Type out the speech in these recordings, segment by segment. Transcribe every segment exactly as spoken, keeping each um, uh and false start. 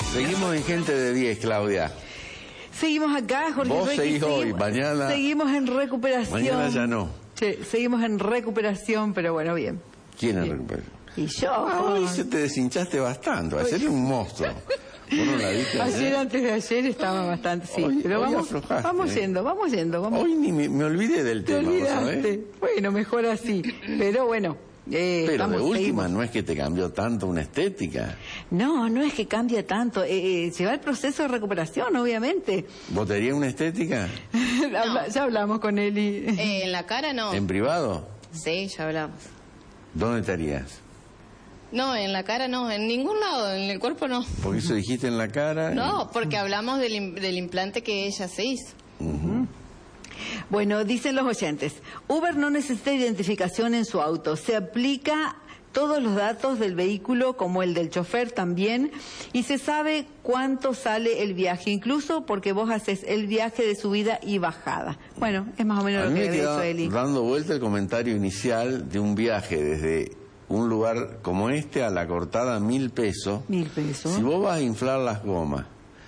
Seguimos en Gente de diez, Claudia. Seguimos acá, Jorge. Vos Requi, seguís hoy, seguimos, mañana... Seguimos en recuperación. Mañana ya no. Sí, seguimos en recuperación, pero bueno, bien. ¿Quién es bien. recuperación? Y yo. Ah, hoy se te deshinchaste bastante. Ayer era un monstruo. ¿Vos no la viste ayer? Ayer, antes de ayer, estaba bastante, sí. Hoy, pero hoy vamos, aflojaste, vamos ¿eh? yendo, vamos yendo. Vamos. Hoy ni me, me olvidé del Te tema, ¿vos olvidaste. sabés? Bueno, mejor así. Pero bueno. Eh, Pero estamos, de última seguimos. no es que te cambió tanto una estética. No, no es que cambie tanto. Eh, eh, lleva el proceso de recuperación, obviamente. ¿Vos te harías una estética? Habla- Ya hablamos con Eli. Eh, en la cara no. ¿En privado? Sí, ya hablamos. ¿Dónde te harías? No, en la cara no, en ningún lado, en el cuerpo no. Porque eso dijiste en la cara. y- No, porque hablamos del, im- del implante que ella se hizo. Ujú. Bueno, dicen los oyentes, Uber no necesita identificación en su auto, se aplica todos los datos del vehículo como el del chofer también y se sabe cuánto sale el viaje, incluso porque vos haces el viaje de subida y bajada. Bueno, es más o menos A lo mí que me había queda dicho Eli. dando vuelta el comentario inicial de un viaje desde un lugar como este a La Cortada, mil pesos. Mil pesos. Si vos vas a inflar las gomas,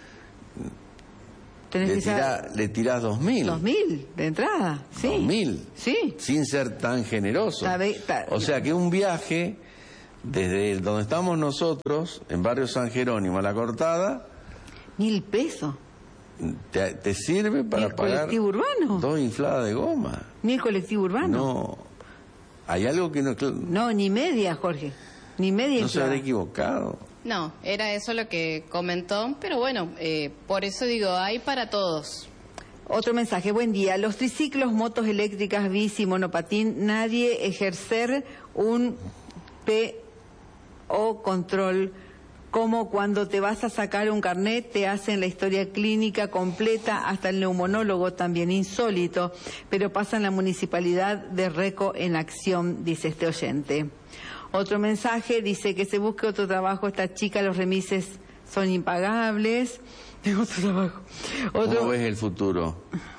Tenés le, que tirá- saber- le tirás dos mil. Dos mil de entrada, sí. Dos mil. Sí. Sin ser tan generoso. Sabe- ta- O sea que un viaje desde donde estamos nosotros, en Barrio San Jerónimo, a La Cortada, Mil pesos. te, te sirve para ¿Ni el pagar colectivo urbano? dos infladas de goma. Ni el colectivo urbano. No. Hay algo que no... No, ni media, Jorge. Ni media. No se inflada. habrá equivocado. No, era eso lo que comentó, pero bueno, eh, por eso digo, hay para todos. Otro mensaje, buen día. Los triciclos, motos eléctricas, bici, monopatín, nadie ejercer un P O control como cuando te vas a sacar un carnet, te hacen la historia clínica completa, hasta el neumonólogo también, insólito, pero pasa en la municipalidad de Reco en acción, dice este oyente. Otro mensaje dice que se busque otro trabajo, esta chica, los remises son impagables. Tengo otro trabajo. Otro... ¿Cómo ves el futuro?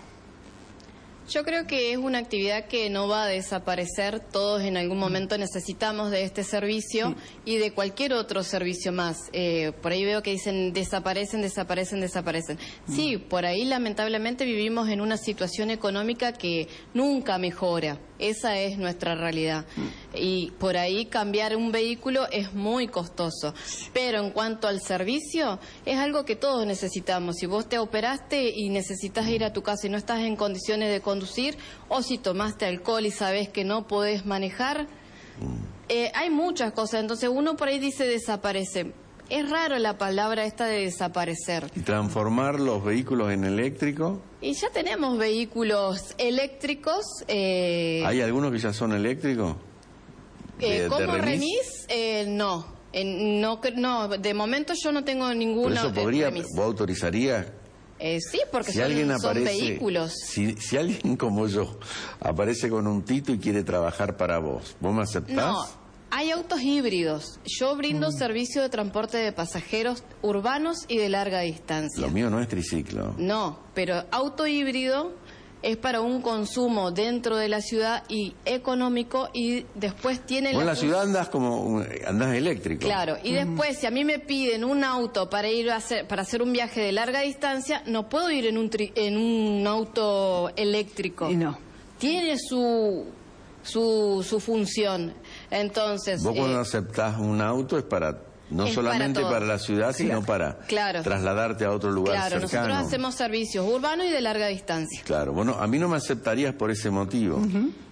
Yo creo que es una actividad que no va a desaparecer. Todos en algún momento necesitamos de este servicio y de cualquier otro servicio más. Eh, por ahí veo que dicen desaparecen, desaparecen, desaparecen. Sí, por ahí lamentablemente vivimos en una situación económica que nunca mejora. Esa es nuestra realidad. Y por ahí cambiar un vehículo es muy costoso. Pero en cuanto al servicio, es algo que todos necesitamos. Si vos te operaste y necesitas ir a tu casa y no estás en condiciones de conducir, o si tomaste alcohol y sabes que no podés manejar, eh, hay muchas cosas. Entonces uno por ahí dice desaparece. Es raro la palabra esta de desaparecer. ¿Y transformar los vehículos en eléctricos? Y ya tenemos vehículos eléctricos. Eh, ¿Hay algunos que ya son eléctricos? Eh, ¿De- de ¿Como remis? remis? Eh, no. Eh, no. cre- No, de momento yo no tengo Por ninguna eso eh, podría, remis. ¿vos autorizarías? Eh, sí, porque Si son, alguien son aparece, vehículos. si, si alguien como yo aparece con un Tito y quiere trabajar para vos, ¿vos me aceptás? No, hay autos híbridos. Yo brindo servicio de transporte de pasajeros urbanos y de larga distancia. Lo mío no es triciclo. No, pero auto híbrido es para un consumo dentro de la ciudad y económico, y después tiene Vos en la fun- ciudad andás como un- andás eléctrico. Claro, y después si a mí me piden un auto para ir a hacer para hacer un viaje de larga distancia, no puedo ir en un tri- en un auto eléctrico. Y no. Tiene su su su función. Entonces, Vos cuando eh, aceptás un auto es para no Es solamente para todo. para, la ciudad, sino para Claro. trasladarte a otro lugar claro, cercano. nosotros hacemos servicios urbanos y de larga distancia. Claro, bueno, a mí no me aceptarías por ese motivo.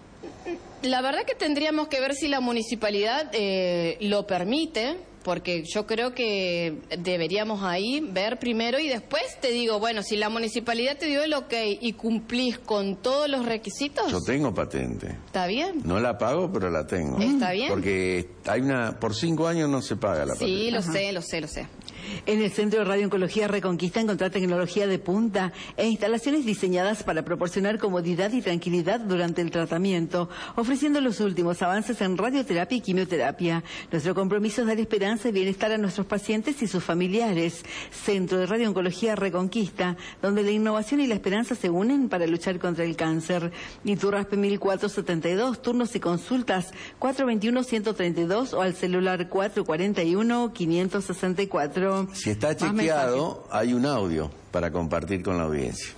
La verdad que tendríamos que ver si la municipalidad eh, lo permite, porque yo creo que deberíamos ahí ver primero y después te digo, bueno, si la municipalidad te dio el ok y cumplís con todos los requisitos, Yo tengo patente. ¿está bien? No la pago, pero la tengo. ¿Está bien? Porque hay una, por cinco años no se paga la patente. Sí, lo sé, lo sé, lo sé. En el Centro de Radiooncología Reconquista encontrar tecnología de punta e instalaciones diseñadas para proporcionar comodidad y tranquilidad durante el tratamiento, ofreciendo los últimos avances en radioterapia y quimioterapia. Nuestro compromiso es dar esperanza esperanza y bienestar a nuestros pacientes y sus familiares. Centro de Radiooncología Reconquista, donde la innovación y la esperanza se unen para luchar contra el cáncer. Iturraspe mil cuatrocientos setenta y dos, turnos y consultas cuatro dos uno, uno tres dos o al celular cuatro cuatro uno, cinco seis cuatro. Si está chequeado, hay un audio para compartir con la audiencia.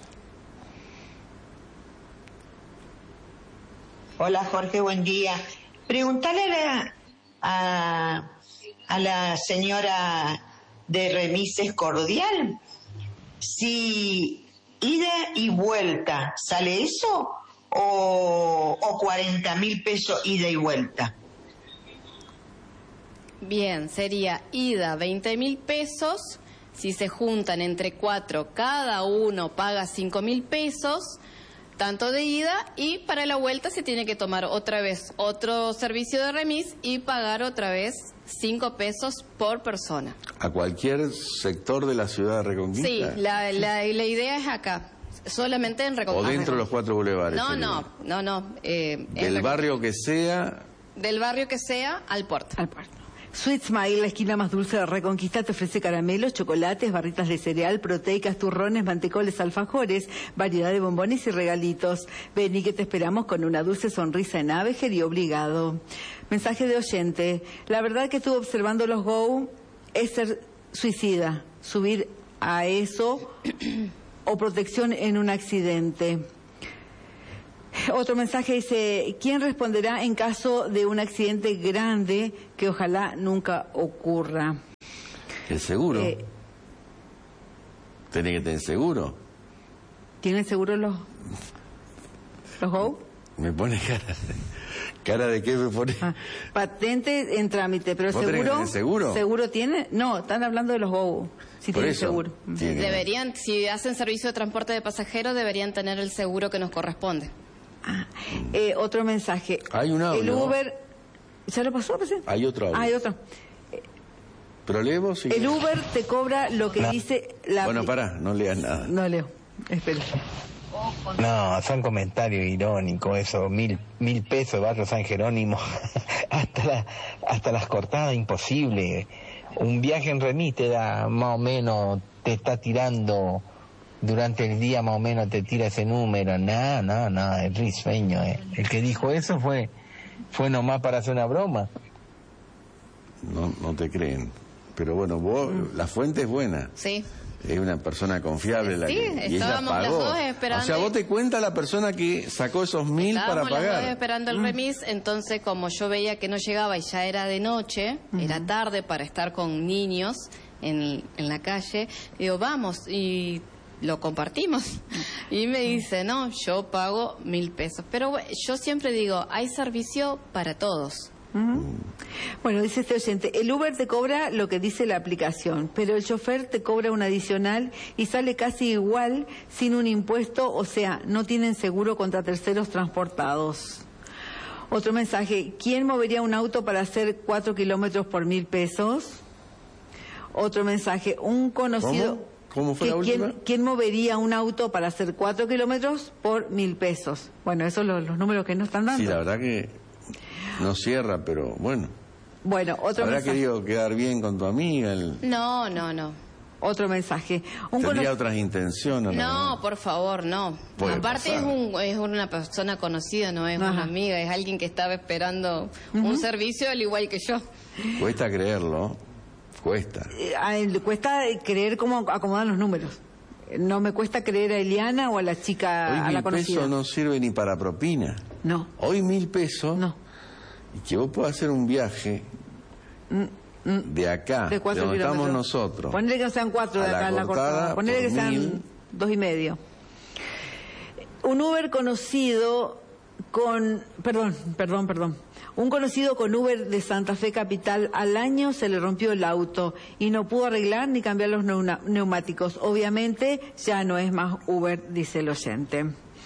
Hola Jorge, buen día. Preguntale a la, a, a la señora de Remises Cordial si ida y vuelta, ¿sale eso? O, o cuarenta mil pesos ida y vuelta. Bien, sería ida veinte mil pesos, si se juntan entre cuatro, cada uno paga cinco mil pesos, tanto de ida, y para la vuelta se tiene que tomar otra vez otro servicio de remis y pagar otra vez cinco pesos por persona. ¿A cualquier sector de la ciudad de Reconquista? Sí, la, la, la idea es acá, solamente en Reconquista. ¿O dentro de los cuatro bulevares? No, no, no, no. Eh, ¿Del barrio que sea? Del barrio que sea al puerto. Al puerto. Sweet Smile, la esquina más dulce de Reconquista, te ofrece caramelos, chocolates, barritas de cereal, proteicas, turrones, mantecoles, alfajores, variedad de bombones y regalitos. Ven y que te esperamos con una dulce sonrisa en Avejer y Obligado. Mensaje de oyente. La verdad que estuve observando los Go es ser suicida, subir a eso o protección en un accidente. Otro mensaje dice, ¿quién responderá en caso de un accidente grande que ojalá nunca ocurra? El seguro. Eh, Tiene que tener seguro. ¿Tienen seguro los, los Go? Me pone cara de, cara de qué me pone. Ah, patente en trámite, pero ¿Vos seguro. tenés seguro? ¿Seguro tiene? No, están hablando de los Go. Si Por tienen eso, seguro. tiene... Deberían, si hacen servicio de transporte de pasajeros, deberían tener el seguro que nos corresponde. Ah, eh, otro mensaje. Hay un audio. El Uber, ¿ya lo pasó recién? Hay otro audio. Ah, hay otro. Pero leemos. El Uber te cobra lo que no. dice la... Bueno, pará, no leas nada. No leo, espera. No, son comentarios irónicos, eso, mil, mil pesos, barrio San Jerónimo, hasta, la, hasta las cortadas, imposible. Un viaje en remis te da más o menos, te está tirando... Durante el día más o menos te tira ese número. No, no, no, es risueño. Eh. El que dijo eso fue fue nomás para hacer una broma. No, no te creen. Pero bueno, vos, mm. la fuente es buena. Sí. Es una persona confiable. Sí, la que, y ella pagó. Las dos esperando. O sea, vos te cuentas la persona que sacó esos mil para pagar. Las dos esperando el mm. remis, entonces como yo veía que no llegaba y ya era de noche, mm. era tarde para estar con niños en, en la calle, digo, vamos, y... lo compartimos y me dice, no, yo pago mil pesos, pero yo siempre digo, hay servicio para todos. Uh-huh. Bueno, dice este oyente, el Uber te cobra lo que dice la aplicación, pero el chofer te cobra un adicional y sale casi igual sin un impuesto, o sea, no tienen seguro contra terceros transportados. Otro mensaje, ¿quién movería un auto para hacer cuatro kilómetros por mil pesos? Otro mensaje, un conocido... ¿Cómo? ¿Cómo fue la última? ¿quién, ¿Quién movería un auto para hacer cuatro kilómetros por mil pesos? Bueno, esos son los, los números que nos están dando. Sí, la verdad que no cierra, pero bueno. Bueno, otro ¿Habrá mensaje. querido quedar bien con tu amiga? El... No, no, no. Otro mensaje. Un ¿Tendría cono... otras intenciones? No, no, por favor, no. Puede Aparte es, un, es una persona conocida, no es Ajá. una amiga, es alguien que estaba esperando uh-huh. un servicio al igual que yo. Cuesta creerlo. Cuesta. Eh, cuesta creer cómo acomodan los números. No me cuesta creer a Eliana o a la chica, Hoy a la conocida. mil pesos no sirve ni para propina. No. Hoy mil pesos. No. Y que vos puedas hacer un viaje mm, mm, de acá, de, cuatro de donde kilómetros. Estamos nosotros. Ponele que no sean cuatro de acá en la cortada. Ponele que sean mil. dos y medio. Un Uber conocido con... Perdón, perdón, perdón. Un conocido con Uber de Santa Fe Capital al año se le rompió el auto y no pudo arreglar ni cambiar los neumáticos. Obviamente ya no es más Uber, dice el oyente.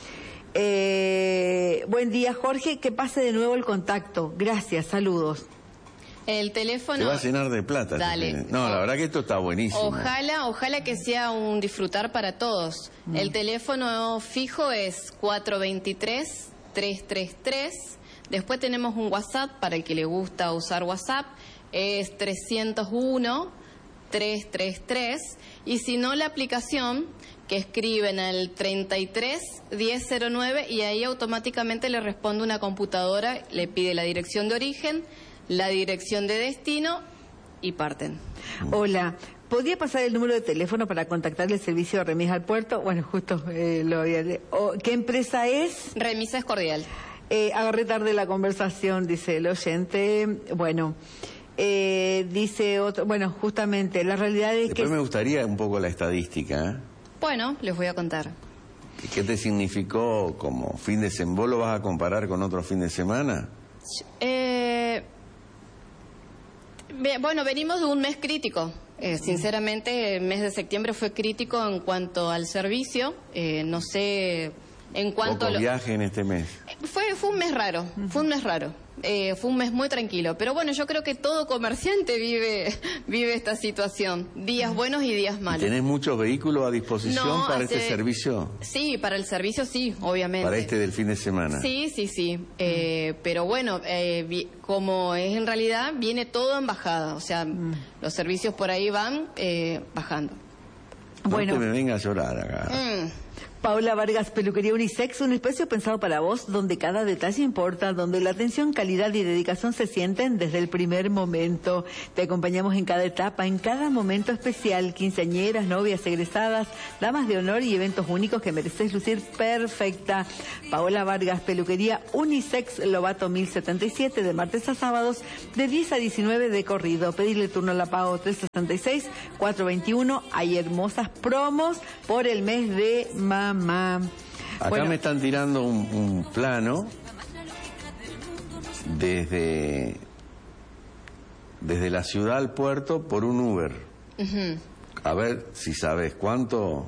Eh, buen día, Jorge, que pase de nuevo el contacto. Gracias, saludos. El teléfono... Te va a llenar de plata. Dale. No, la verdad que esto está buenísimo. Ojalá, ojalá que sea un disfrutar para todos. Mm. El teléfono fijo es cuatro dos tres, tres tres tres. Después tenemos un WhatsApp para el que le gusta usar WhatsApp. es trescientos uno, trescientos treinta y tres, y si no la aplicación que escriben al treinta y tres, diez cero nueve y ahí automáticamente le responde una computadora, le pide la dirección de origen, la dirección de destino y parten. Hola, ¿podría pasar el número de teléfono para contactar el servicio de remis al puerto? Bueno, justo eh, lo había... Oh, ¿qué empresa es? Remises Cordial. Eh, agarré tarde la conversación, dice el oyente. Bueno... Eh, dice otro, bueno, justamente, la realidad es Después que... me gustaría un poco la estadística, ¿eh? Bueno, les voy a contar. ¿Qué te significó como fin de semana? ¿Vos lo vas a comparar con otro fin de semana? Eh, bueno, venimos de un mes crítico. Eh, sinceramente, el mes de septiembre fue crítico en cuanto al servicio. Eh, no sé en cuanto a lo... viaje en este mes. Fue, fue un mes raro, fue un mes raro. Eh, fue un mes muy tranquilo, pero bueno, yo creo que todo comerciante vive vive esta situación, días buenos y días malos. ¿Tenés muchos vehículos a disposición no, para hace... este servicio? Sí, para el servicio sí, obviamente. Para este del fin de semana. Sí, sí, sí, eh, pero bueno, eh, vi... como es en realidad, viene todo en bajada, o sea, mm. los servicios por ahí van eh, bajando. No bueno. te me venga a llorar acá. Mm. Paula Vargas, Peluquería Unisex, un espacio pensado para vos, donde cada detalle importa, donde la atención, calidad y dedicación se sienten desde el primer momento. Te acompañamos en cada etapa, en cada momento especial, quinceañeras, novias, egresadas, damas de honor y eventos únicos que mereces lucir perfecta. Paola Vargas, Peluquería Unisex, Lobato mil setenta y siete, de martes a sábados, de diez a diecinueve de corrido. Pedirle turno a la Pao tres sesenta y seis, cuatrocientos veintiuno. Hay hermosas promos por el mes de mamá. Acá bueno. me están tirando un, un plano desde desde la ciudad al puerto por un Uber. Uh-huh. A ver si sabes cuánto.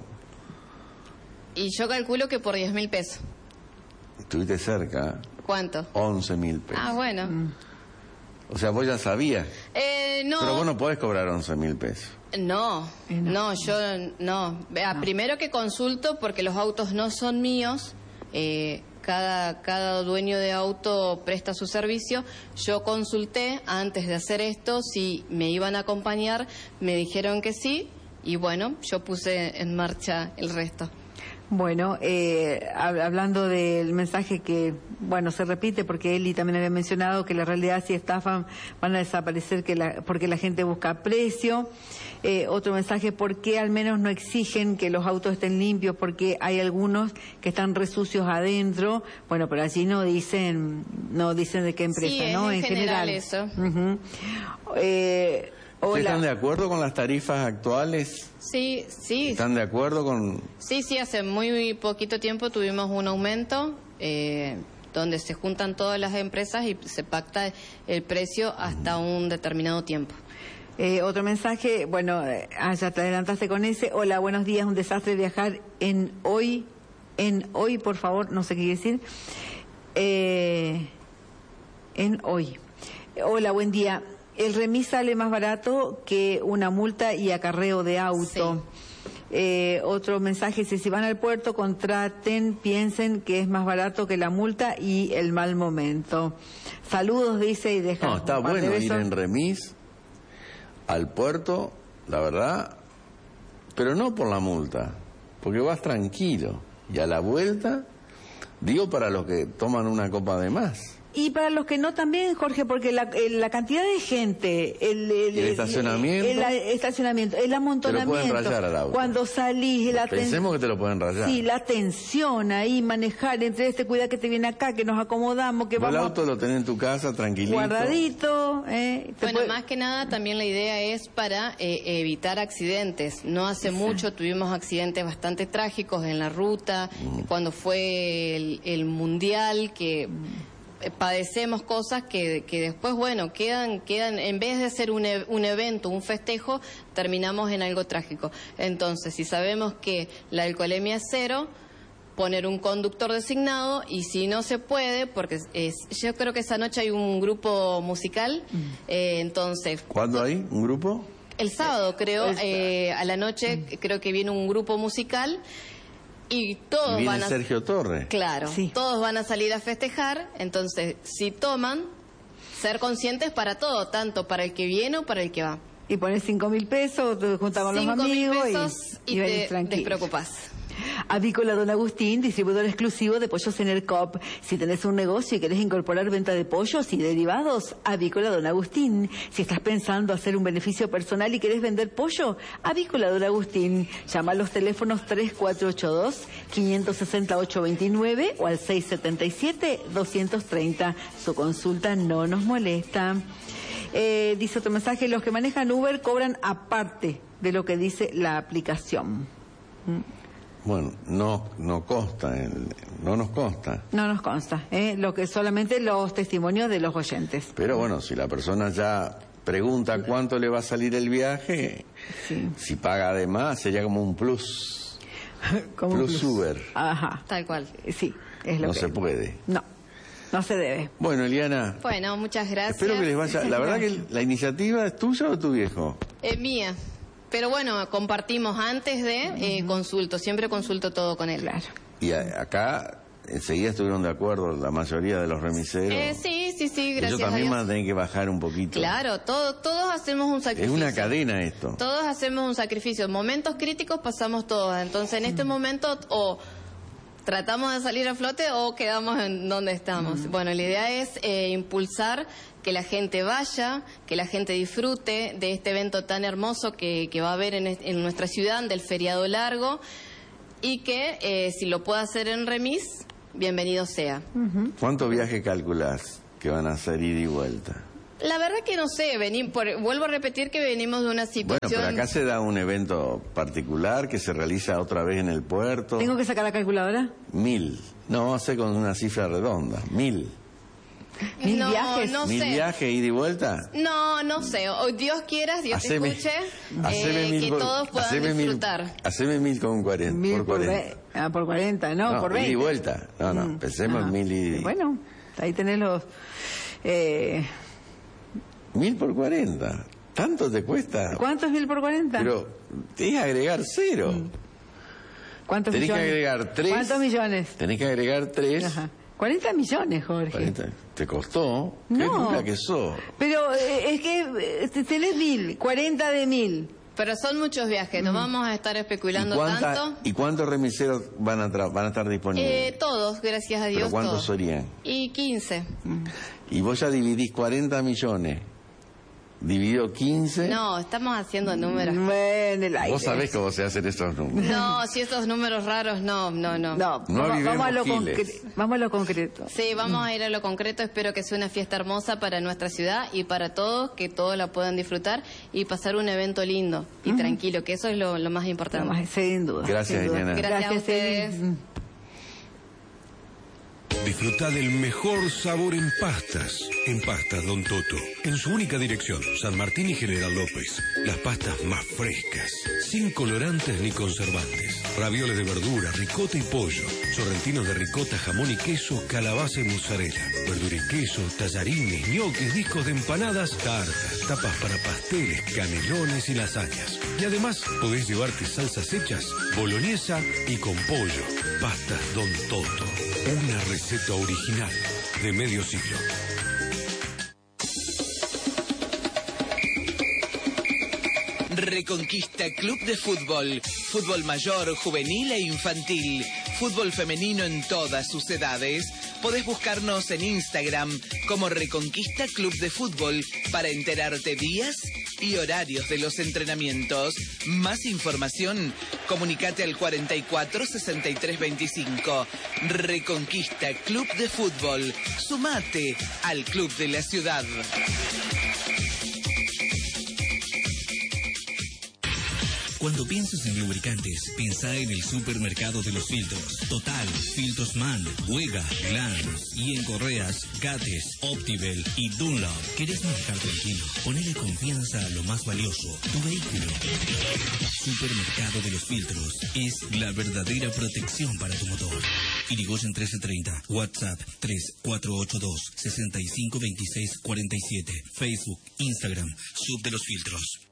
Y yo calculo que por diez mil pesos. Estuviste cerca. ¿Cuánto? once mil pesos. Ah, bueno. Mm. O sea, vos ya sabías. Eh, no. Pero vos no podés cobrar once mil pesos. No, no, yo no. Ah, primero que consulto porque los autos no son míos. Eh, cada, cada dueño de auto presta su servicio. Yo consulté antes de hacer esto si me iban a acompañar. Me dijeron que sí. Y bueno, yo puse en marcha el resto. Bueno, eh, hablando del mensaje que, bueno, se repite porque Eli también había mencionado que la realidad si estafan van a desaparecer que la, porque la gente busca precio. Eh, otro mensaje, ¿por qué al menos no exigen que los autos estén limpios? Porque hay algunos que están resucios adentro. Bueno, pero allí no dicen, no dicen de qué empresa, sí, ¿no? En, en general, general eso. Uh-huh. eh, ¿Ustedes están de acuerdo con las tarifas actuales? Sí, sí. ¿Están de acuerdo con...? Sí, sí, hace muy poquito tiempo tuvimos un aumento eh, donde se juntan todas las empresas y se pacta el precio hasta un determinado tiempo. Eh, otro mensaje, bueno, ah, ya te adelantaste con ese. Hola, buenos días, un desastre viajar en hoy, en hoy, por favor, no sé qué quiere decir. Eh, en hoy. Hola, buen día. El remis sale más barato que una multa y acarreo de auto. Sí. Eh, otro mensaje dice, si van al puerto, contraten, piensen que es más barato que la multa y el mal momento. Saludos, dice, y deja. No, está bueno ir en remis al puerto, la verdad, pero no por la multa, porque vas tranquilo. Y a la vuelta, digo para los que toman una copa de más. Y para los que no también, Jorge, porque la, la cantidad de gente, el, el, el estacionamiento, el, el estacionamiento, el amontonamiento, te lo pueden rayar al auto. Cuando salís, la pensemos que te lo pueden rayar. Sí, la tensión ahí, manejar entre este cuidado que te viene acá, que nos acomodamos, que vos vamos. El auto lo tenés en tu casa, tranquilito. Guardadito. Eh, bueno, puede... más que nada también la idea es para eh, evitar accidentes. No hace sí. mucho tuvimos accidentes bastante trágicos en la ruta, mm. cuando fue el, el mundial que... Mm. padecemos cosas que, que después, bueno, quedan, quedan en vez de ser un, e, un evento, un festejo, terminamos en algo trágico. Entonces, si sabemos que la alcoholemia es cero, poner un conductor designado, y si no se puede, porque es, yo creo que esa noche hay un grupo musical, mm. eh, entonces... ¿Cuándo hay un grupo? El sábado, creo, eh, a la noche, mm. creo que viene un grupo musical... Y todos y viene van a... Sergio Torres. Claro, sí. Todos van a salir a festejar, entonces si toman, ser conscientes para todo, tanto para el que viene o para el que va. Y pones cinco mil pesos, te juntás con los amigos pesos y, y, y venís te tranquilos. despreocupás. Avícola Don Agustín, distribuidor exclusivo de pollos en el C O P. Si tenés un negocio y querés incorporar venta de pollos y derivados, Avícola Don Agustín. Si estás pensando hacer un beneficio personal y querés vender pollo, Avícola Don Agustín. Llama a los teléfonos tres cuatro ocho dos, cinco seis ocho, dos nueve o al seis siete siete, dos tres cero. Su consulta no nos molesta. Eh, dice otro mensaje, los que manejan Uber cobran aparte de lo que dice la aplicación. ¿Mm? Bueno, no, no consta, el- no nos consta. No nos consta, ¿eh? Lo que solamente los testimonios de los oyentes. Pero bueno, si la persona ya pregunta cuánto le va a salir el viaje, Sí. si paga además sería como un plus. Como un Plus Uber. Ajá, Tal cual. sí, es lo No que... se puede. No, no se debe. Bueno, Eliana, Bueno, muchas gracias. espero que les vaya. La verdad que la iniciativa es tuya o de tu viejo. Es mía. Pero bueno, compartimos antes de, eh, consulto, siempre consulto todo con él. Claro. Y a- acá enseguida estuvieron de acuerdo la mayoría de los remiseros. Eh, sí, sí, sí, gracias Ellos a también Dios. van a tener que bajar un poquito. Claro, todo, todos hacemos un Es sacrificio. una cadena esto. Todos hacemos un sacrificio. Momentos críticos pasamos todos. Entonces, en este momento, o tratamos de salir a flote o quedamos en donde estamos. Bueno, la idea es eh, impulsar que la gente vaya, que la gente disfrute de este evento tan hermoso que, que va a haber en, est- en nuestra ciudad, del feriado largo, y que eh, si lo puede hacer en remis, bienvenido sea. ¿Cuántos viajes calculás que van a hacer ida y vuelta? La verdad que no sé, vení, por- vuelvo a repetir que venimos de una Bueno, situación... pero acá se da un evento particular que se realiza otra vez en el puerto. ¿Tengo que sacar la calculadora? Mil. No, hace con una cifra redonda. Mil. ¿Mil no, viajes? No ¿Mil sé. viajes ida y vuelta? No, no sé. O Dios quiera, Dios te Haceme- escuche, haceme eh, mil que por- todos puedan haceme mil- disfrutar. haceme mil con cuarenta. Mil por por, cuarenta. ve- ah, por cuarenta, no, No, por ida veinte. y vuelta. No, no, Mm. pensemos en Ah, mil y... Bueno, ahí tenés los... Eh, Mil por cuarenta. ¿Tanto te cuesta? ¿Cuánto es mil por cuarenta? Pero tenés que agregar cero. ¿Cuántos Tenés que millones? agregar tres. ¿Cuántos millones? Tenés que agregar tres. Ajá. cuarenta millones, Jorge. cuarenta. ¿Te costó? Qué No. dura que sos. Pero eh, es que eh, tenés mil, cuarenta de mil. Pero son muchos viajes, no vamos a estar ¿Y, especulando cuánta- tanto. ¿Y cuántos remiseros van a, tra- van a estar disponibles? Eh, todos, gracias a Dios. ¿Pero cuántos todos. serían? Y quince. Y vos ya dividís cuarenta millones. Dividido quince. No, estamos haciendo números. En el aire. Vos sabés cómo se hacen estos números. No, si estos números raros, no, no, no. No, No vamos, vivimos vamos a lo giles. concre- vamos a lo concreto. Sí, vamos a ir a lo concreto. Espero que sea una fiesta hermosa para nuestra ciudad y para todos, que todos la puedan disfrutar y pasar un evento lindo y tranquilo, que eso es lo, lo más importante. Vamos, sin duda. Gracias, sin duda. Eliana. Gracias a ustedes. Eli. Disfruta del mejor sabor en pastas. En Pastas Don Toto. En su única dirección, San Martín y General López. Las pastas más frescas, sin colorantes ni conservantes. Ravioles de verdura, ricota y pollo. Sorrentinos de ricota, jamón y queso, calabaza y mozzarella. Verdura y queso, tallarines, ñoquis, discos de empanadas, tartas, tapas para pasteles, canelones y lasañas. Y además, podés llevarte salsas hechas, boloñesa y con pollo. Pastas Don Toto. Una receta original de medio siglo. Reconquista Club de Fútbol. Fútbol mayor, juvenil e infantil. Fútbol femenino en todas sus edades. Podés buscarnos en Instagram como Reconquista Club de Fútbol para enterarte días y horarios de los entrenamientos. Más información, comunicate al cuarenta y cuatro, sesenta y tres, veinticinco. Reconquista Club de Fútbol. Sumate al Club de la Ciudad. Cuando pienses en lubricantes, piensa en el supermercado de los filtros. Total, Filtros Man, Wega, Glans y en correas, Gates, Optivel y Dunlop. ¿Querés manejar tranquilo? Ponele confianza a lo más valioso, tu vehículo. Supermercado de los filtros es la verdadera protección para tu motor. Irigoyen trece treinta, WhatsApp tres cuatro ocho dos, seis cinco dos seis cuatro siete, Facebook, Instagram, Sub de los Filtros.